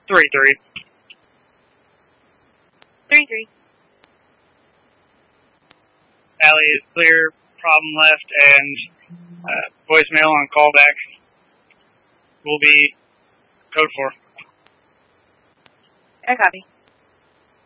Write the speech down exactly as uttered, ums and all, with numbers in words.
Three three. Three three. Alley is clear. Problem left, and uh, voicemail on callback will be code four. I copy.